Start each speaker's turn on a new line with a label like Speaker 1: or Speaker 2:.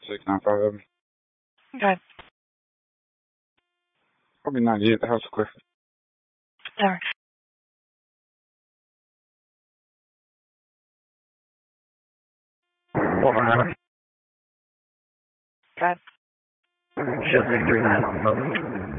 Speaker 1: 695.
Speaker 2: Okay.
Speaker 1: Probably 98, the House of Cliff.
Speaker 2: There. Okay.
Speaker 3: Should be doing that.